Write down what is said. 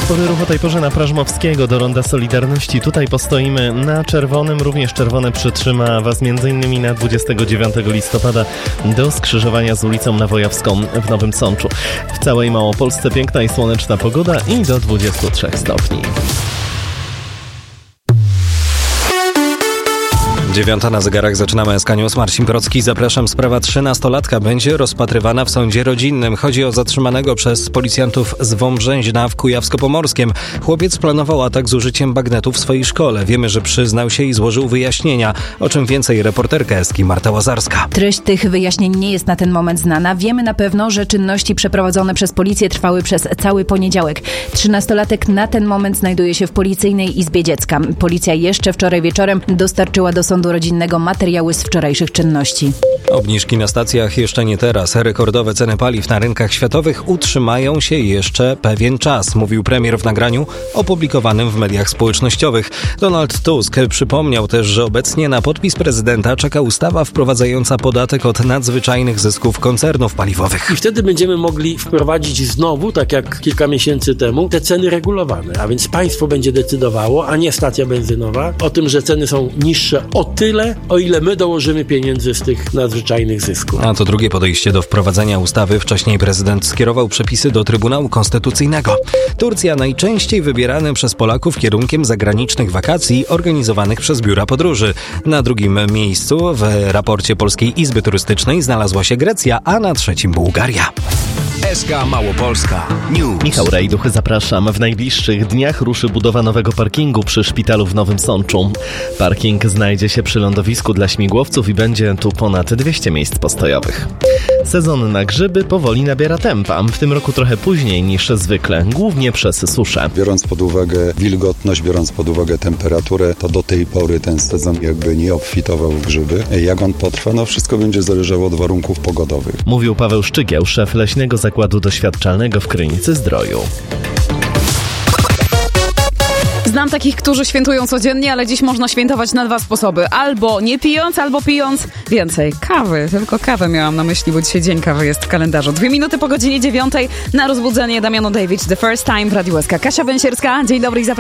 Spory ruch o tej porze na Prażmowskiego do Ronda Solidarności. Tutaj postoimy na czerwonym. Również czerwone przytrzyma Was m.in. na 29 listopada do skrzyżowania z ulicą Nawojawską w Nowym Sączu. W całej Małopolsce piękna i słoneczna pogoda i do 23 stopni. 9 na zegarach, zaczynamy SK News. Marcin Procki, zapraszam. Sprawa 13-latka będzie rozpatrywana w sądzie rodzinnym. Chodzi o zatrzymanego przez policjantów z Wąbrzęźna w Kujawsko-Pomorskiem. Chłopiec planował atak z użyciem bagnetu w swojej szkole. Wiemy, że przyznał się i złożył wyjaśnienia. O czym więcej reporterka SK Marta Łazarska. Treść tych wyjaśnień nie jest na ten moment znana. Wiemy na pewno, że czynności przeprowadzone przez policję trwały przez cały poniedziałek. 13-latek na ten moment znajduje się w Policyjnej Izbie Dziecka. Policja jeszcze wczoraj wieczorem dostarczyła do sądu rodzinnego materiały z wczorajszych czynności. Obniżki na stacjach jeszcze nie teraz. Rekordowe ceny paliw na rynkach światowych utrzymają się jeszcze pewien czas, mówił premier w nagraniu opublikowanym w mediach społecznościowych. Donald Tusk przypomniał też, że obecnie na podpis prezydenta czeka ustawa wprowadzająca podatek od nadzwyczajnych zysków koncernów paliwowych. I wtedy będziemy mogli wprowadzić znowu, tak jak kilka miesięcy temu, te ceny regulowane. A więc państwo będzie decydowało, a nie stacja benzynowa, o tym, że ceny są niższe o tyle, o ile my dołożymy pieniędzy z tych nadzwyczajnych zysków. A to drugie podejście do wprowadzenia ustawy. Wcześniej prezydent skierował przepisy do Trybunału Konstytucyjnego. Turcja najczęściej wybieranym przez Polaków kierunkiem zagranicznych wakacji organizowanych przez biura podróży. Na drugim miejscu w raporcie Polskiej Izby Turystycznej znalazła się Grecja, a na trzecim Bułgaria. SK Małopolska News. Michał Rejduch, zapraszam. W najbliższych dniach ruszy budowa nowego parkingu przy szpitalu w Nowym Sączu. Parking znajdzie się przy lądowisku dla śmigłowców i będzie tu ponad 200 miejsc postojowych. Sezon na grzyby powoli nabiera tempa. W tym roku trochę później niż zwykle, głównie przez suszę. Biorąc pod uwagę wilgotność, biorąc pod uwagę temperaturę, to do tej pory ten sezon jakby nie obfitował w grzyby. Jak on potrwa? No wszystko będzie zależało od warunków pogodowych. Mówił Paweł Szczygieł, szef Leśnego Zakładu Doświadczalnego w Krynicy-Zdroju. Znam takich, którzy świętują codziennie, ale dziś można świętować na dwa sposoby. Albo nie pijąc, albo pijąc więcej kawy. Tylko kawę miałam na myśli, bo dzisiaj dzień kawy jest w kalendarzu. 2 minuty po godzinie 9 na rozbudzenie Damiano David, The First Time w Radiu SK. Kasia Węsierska, dzień dobry i zapraszam.